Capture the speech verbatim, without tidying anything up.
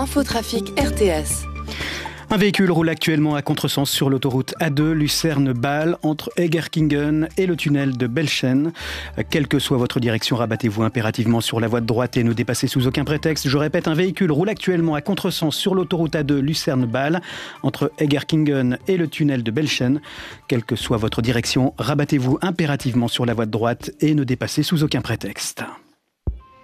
Infotrafic R T S. Un véhicule roule actuellement à contresens sur l'autoroute A deux Lucerne-Bâle entre Egerkingen et le tunnel de Belschen. Quelle que soit votre direction, rabattez-vous impérativement sur la voie de droite et ne dépassez sous aucun prétexte. Je répète, un véhicule roule actuellement à contresens sur l'autoroute A deux Lucerne-Bâle entre Egerkingen et le tunnel de Belschen. Quelle que soit votre direction, rabattez-vous impérativement sur la voie de droite et ne dépassez sous aucun prétexte.